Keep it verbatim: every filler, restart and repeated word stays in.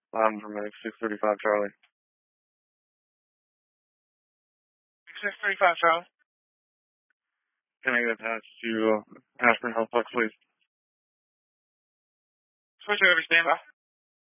I'm from six thirty-five Charlie. six thirty-five Charlie. Can I get attached to Ashburn Health Park, please? Switch over, standby.